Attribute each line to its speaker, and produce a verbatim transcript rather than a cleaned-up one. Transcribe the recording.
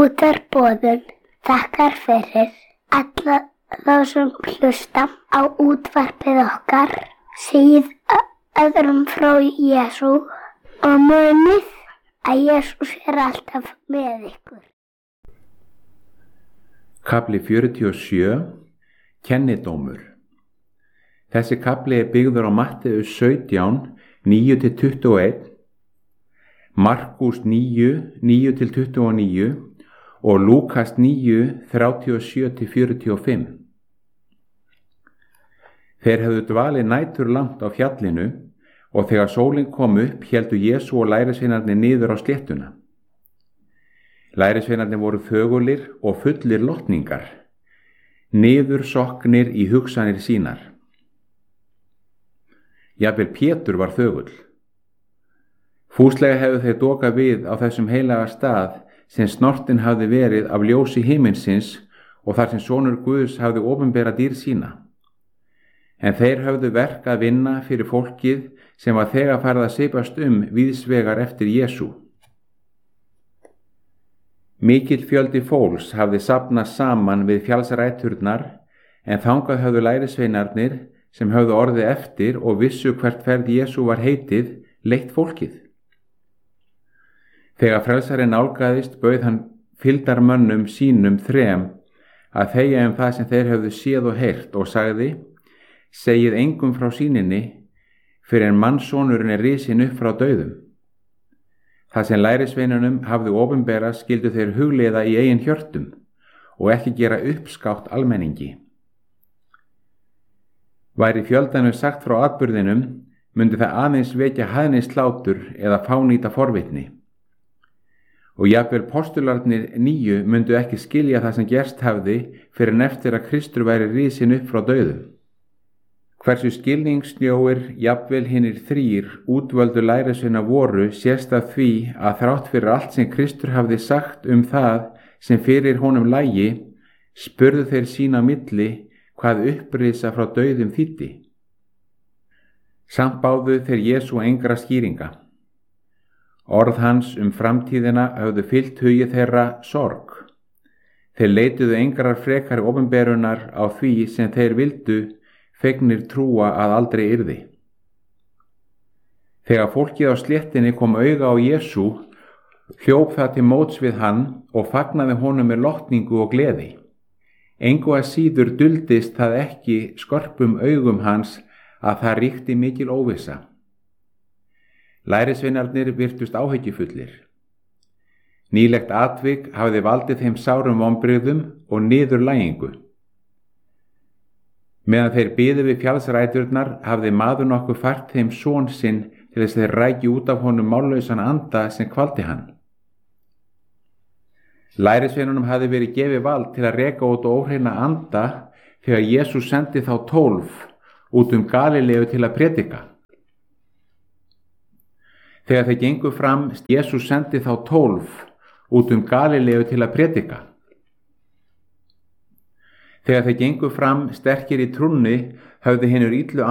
Speaker 1: Útvarpsboðun þakkar fyrir alla þá sem hlusta á útvarpið okkar, segið öðrum frá Jesú og munið að Jesús er alltaf með ykkur.
Speaker 2: Kafli fjörutíu og sjö. Kennidómur. Þessi kafli er byggður á Matteus sautján, níu til tuttugu og einn, Markús níu, níu til tuttugu og níu og Lúkas níu, þrjátíu og sjö til fjörutíu og fimm. Þeir hefðu dvalið nætur langt á fjallinu og þegar sólin kom upp héldu Jesú og lærisveinarnir niður á sléttuna. Lærisveinarnir voru þögulir og fullir lotningar, niður sokknir í hugsanir sínar. Jafnvel Pétur var þögull. Fúslega hefðu þeir dokað við á þessum heilaga stað sem snortin hafði verið af ljósi himinsins og þar sem sonur Guðs hafði opinberað dýrð sína. En þeir höfðu verk að vinna fyrir fólkið sem var þegar farið að sipast um víðsvegar eftir Jesú. Mikill fjöldi fólks hafði safnast saman við fjallsræturnar, en þangað höfðu lærisveinarnir sem höfðu orðið eftir og vissu hvert ferð Jesú var heitið, leitt fólkið. Þegar frelsarinn nálgaðist bauð hann fylgdarmönnum sínum þrem að þegja um það sem þeir höfðu séð og heyrt og sagði: segið engum frá sýninni fyrr en mannssonurinn er risinn upp frá dauðum. Það sem lærisveinunum hafðu opinberað skyldu þeir hugleiða í eigin hjörtum og ekki gera uppskátt almenningi. Væri fjöldanum sagt frá atburðinum, myndi það aðeins vekja hæðnislátur eða fánýta forvitni. Og jafnvel postularnir níu myndu ekki skilja það sem gerst hafði fyrr en eftir að Kristur væri risinn upp frá dauðum. Hversu skilningssnjóir jafnvel hinir þrír útvöldu lærisveina voru sést af því að þrátt fyrir allt sem Kristur hafði sagt um það sem fyrir honum lægi, spurðu þeir sín á milli hvað upprisa frá dauðum þýddi. Samt báðu þeir Jesú engra skýringa. Orð hans um framtíðina höfðu fyllt hugi þeirra sorg. Þeir leituðu engrar frekari opinberunar á því sem þeir vildu fegnir trúa að aldrei yrði. Þegar fólkið á sléttinni kom auga á Jesú, hljóp það til móts við hann og fagnaði honum með lotningu og gleði. Engu að síður duldist það ekki skörpum augum hans að það ríkti mikil óvissa. Lærisveinarnir virtust áhyggjufullir. Nýlegt atvik hafði valdið þeim sárum vonbrigðum og niðurlægingu. Meðan þeir biðu við fjallsræturnar hafði maður nokkuð fært þeim son sinn til þess að þeir ræki út af honum mállausan anda sem kvaldi hann. Lærisveinunum hafði verið gefið vald til að reka út óhreina anda þegar Jesús sendi þá tólf út um Galileu til að predika. Þegar þeir gengu fram, Jesús sendi þá tólf út um Galileu til að predika. Þegar þeir gengu fram sterkir í trúnni höfðu hinir illu